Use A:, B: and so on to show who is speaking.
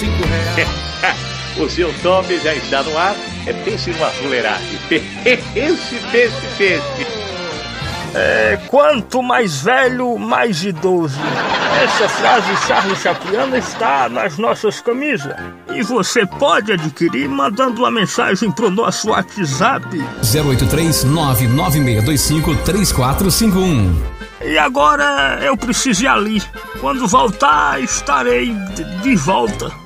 A: R$5. O seu top já está no ar. Pense numa fuleiragem. Pense.
B: Quanto mais velho, mais idoso. Essa frase Charlie Chapliana está nas nossas camisas. E você pode adquirir mandando uma mensagem pro nosso WhatsApp
C: 083-99625-3451.
B: E agora eu preciso ir ali. Quando voltar, estarei de volta.